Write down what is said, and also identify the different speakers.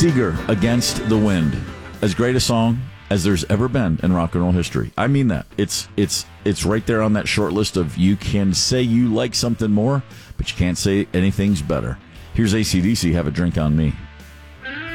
Speaker 1: Seeger, Against the Wind. As great a song as there's ever been in rock and roll history. I mean that. It's right there on that short list of you can say you like something more, but you can't say anything's better. Here's AC/DC, Have a Drink on Me.